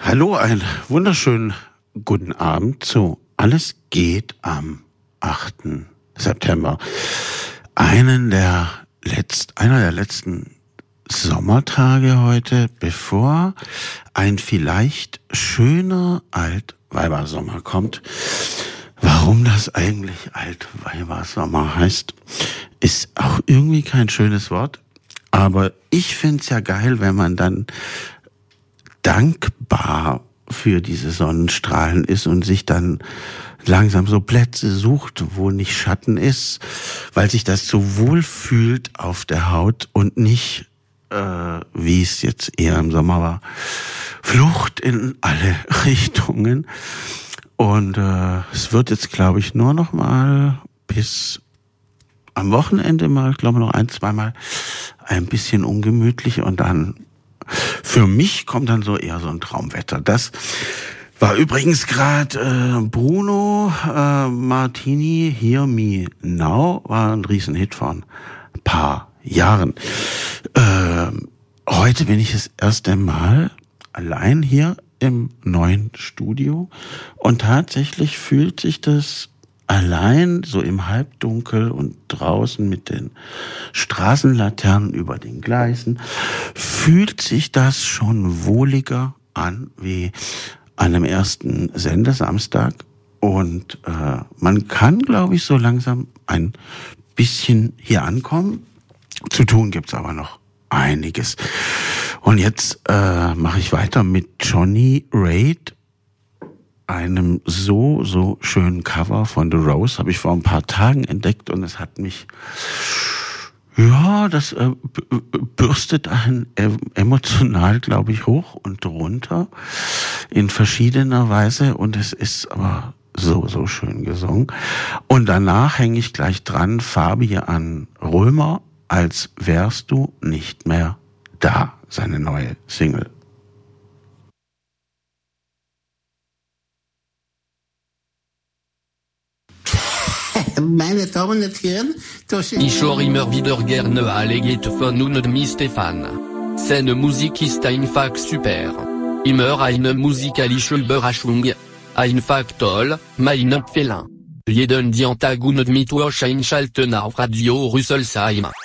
Hallo, einen wunderschönen guten Abend zu Alles geht am 8. September. Einer der letzten Sommertage heute, bevor ein vielleicht schöner Altweibersommer kommt. Warum das eigentlich Altweibersommer heißt, ist auch irgendwie kein schönes Wort. Aber ich find's ja geil, wenn man dann dankbar für diese Sonnenstrahlen ist und sich dann langsam so Plätze sucht, wo nicht Schatten ist, weil sich das so wohl fühlt auf der Haut und nicht, wie es jetzt eher im Sommer war, Flucht in alle Richtungen. Und es wird jetzt, glaube ich, nur noch mal bis am Wochenende mal, glaube ich, noch 1-2 Mal ein bisschen ungemütlich und dann für mich kommt dann so eher so ein Traumwetter. Das war übrigens gerade Bruno Martini, Hear Me Now, war ein Riesenhit von ein paar Jahren. Heute bin ich das erste Mal allein hier im neuen Studio und tatsächlich fühlt sich das allein so im Halbdunkel und draußen mit den Straßenlaternen über den Gleisen fühlt sich das schon wohliger an wie an einem ersten Sendesamstag und man kann, glaube ich, so langsam ein bisschen hier ankommen. Zu tun gibt's aber noch einiges. Und jetzt mache ich weiter mit Johnny Reid, einem so schönen Cover von The Rose, habe ich vor ein paar Tagen entdeckt und es hat mich, das bürstet einen emotional, glaube ich, hoch und runter in verschiedener Weise und es ist aber so schön gesungen. Und danach hänge ich gleich dran, Fabian Römer, als wärst du nicht mehr da, seine neue Single. Meine Damen und Herren, Ich höre immer wieder gerne alle Lied von und mit Stefan. Seine Musik ist einfach super. Immer eine musikalische Überraschung. Einfach toll, mein Empfehlung. Jeden Dienstag und Mittwoch einschalten auf Radio Rüsselsheim.